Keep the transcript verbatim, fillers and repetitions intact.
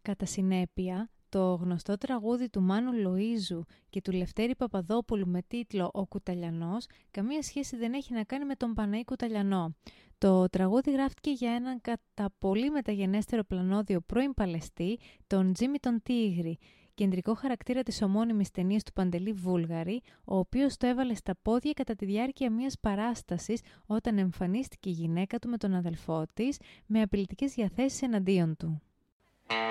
Κατά συνέπεια, το γνωστό τραγούδι του Μάνου Λοΐζου και του Λευτέρη Παπαδόπουλου με τίτλο «Ο Κουταλιανός» καμία σχέση δεν έχει να κάνει με τον Παναή Κουταλιανό. Το τραγούδι γράφτηκε για έναν κατά πολύ μεταγενέστερο πλανόδιο πρώην παλαιστή, τον Τζίμι τον Τίγρη, κεντρικό χαρακτήρα της ομώνυμης ταινίας του Παντελή Βούλγαρη, ο οποίος το έβαλε στα πόδια κατά τη διάρκεια μιας παράστασης όταν εμφανίστηκε η γυναίκα του με τον αδελφό της με απειλητικές διαθέσεις εναντίον του.